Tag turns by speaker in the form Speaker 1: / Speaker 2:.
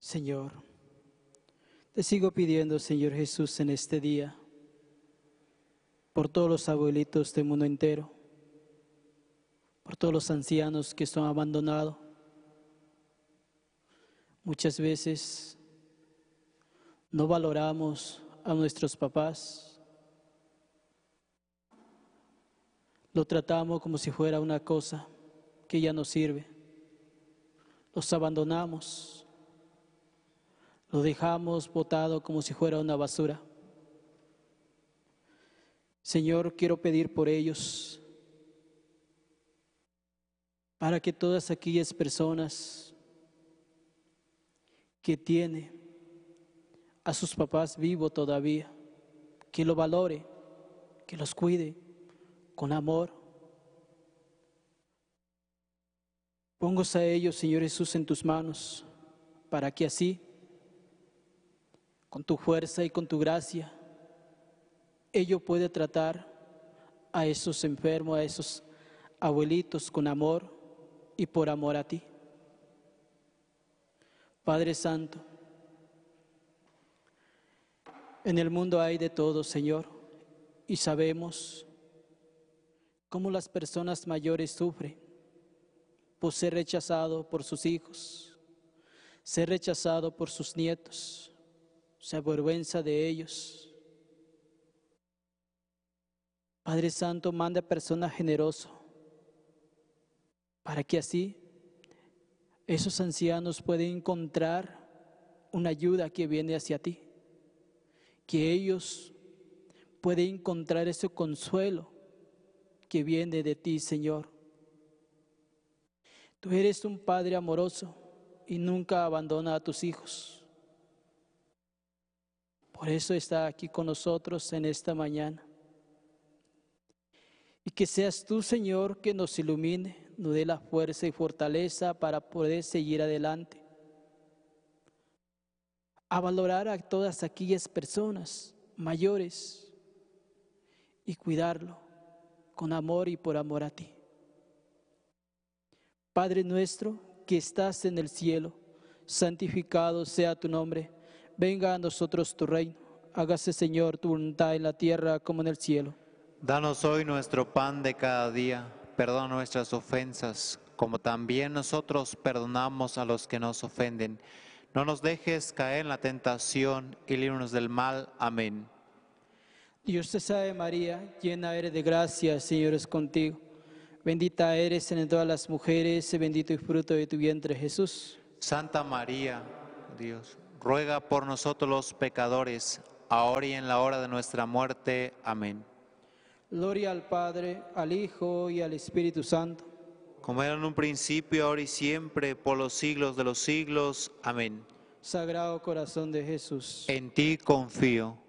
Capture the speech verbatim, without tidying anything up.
Speaker 1: Señor, te sigo pidiendo, Señor Jesús, en este día, por todos los abuelitos del mundo entero, por todos los ancianos que son abandonados. Muchas veces no valoramos a nuestros papás, lo tratamos como si fuera una cosa que ya no sirve, los abandonamos, lo dejamos botado como si fuera una basura. Señor, quiero pedir por ellos, para que todas aquellas personas que tienen a sus papás vivos todavía, que lo valore, que los cuide con amor. Póngase a ellos, Señor Jesús, en tus manos, para que así, con tu fuerza y con tu gracia, ellos puedan tratar a esos enfermos, a esos abuelitos con amor y por amor a ti. Padre Santo, en el mundo hay de todo, Señor, y sabemos cómo las personas mayores sufren por ser rechazado por sus hijos, ser rechazado por sus nietos, se avergüenza de ellos. Padre Santo, manda personas generosas para que así esos ancianos puedan encontrar una ayuda que viene hacia ti, que ellos puedan encontrar ese consuelo que viene de ti, Señor. Tú eres un Padre amoroso y nunca abandonas a tus hijos. Por eso está aquí con nosotros en esta mañana. Y que seas tú, Señor, que nos ilumine, nos dé la fuerza y fortaleza para poder seguir adelante, a valorar a todas aquellas personas mayores y cuidarlo con amor y por amor a ti. Padre nuestro que estás en el cielo, santificado sea tu nombre. Venga a nosotros tu reino. Hágase, Señor, tu voluntad en la tierra como en el cielo.
Speaker 2: Danos hoy nuestro pan de cada día. Perdona nuestras ofensas, como también nosotros perdonamos a los que nos ofenden. No nos dejes caer en la tentación y líbranos del mal. Amén.
Speaker 1: Dios te salve María, llena eres de gracia, el Señor es contigo. Bendita eres entre todas las mujeres y bendito el fruto de tu vientre, Jesús.
Speaker 2: Santa María, Dios, ruega por nosotros los pecadores, ahora y en la hora de nuestra muerte. Amén.
Speaker 1: Gloria al Padre, al Hijo y al Espíritu Santo.
Speaker 2: Como era en un principio, ahora y siempre, por los siglos de los siglos. Amén.
Speaker 1: Sagrado corazón de Jesús.
Speaker 2: En ti confío.